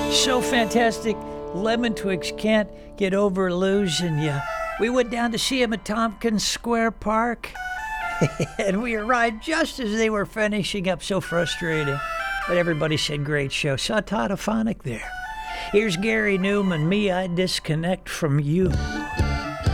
So fantastic. Lemon Twigs can't get over losing you. We went down to see him at Tompkins Square Park, and we arrived just as they were finishing up. So frustrating. But everybody said great show. Saw Todd Aphonic there. Here's Gary Newman, Me, I Disconnect from You.